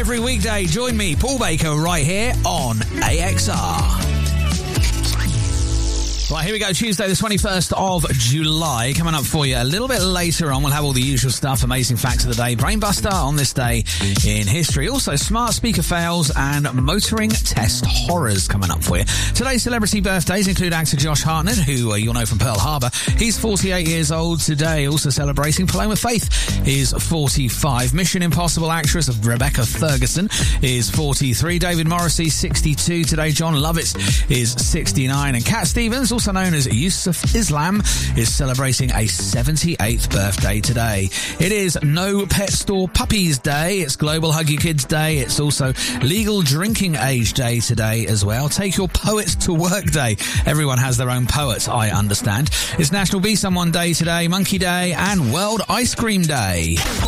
every weekday. Join me, Paul Baker, right here on AXR. Right, here we go. Tuesday, the 21st of July. Coming up for you a little bit later on. We'll have all the usual stuff. Amazing facts of the day. Brainbuster on this day in history. Also, smart speaker fails and motoring test horrors coming up for you. Today's celebrity birthdays include actor Josh Hartnett, who you'll know from Pearl Harbor. He's 48 years old today. Also celebrating Paloma Faith is 45. Mission Impossible actress of Rebecca Ferguson is 43. David Morrissey, 62 today. John Lovitz is 69. And Cat Stevens, also known as Yusuf Islam, is celebrating a 78th birthday today. It is No Pet Store Puppies Day. It's Global Hug Your Kids Day. It's also Legal Drinking Age Day today as well. Take Your Poet to Work Day. Everyone has their own poet, I understand. It's National Be Someone Day today, Monkey Day, and World Ice Cream Day.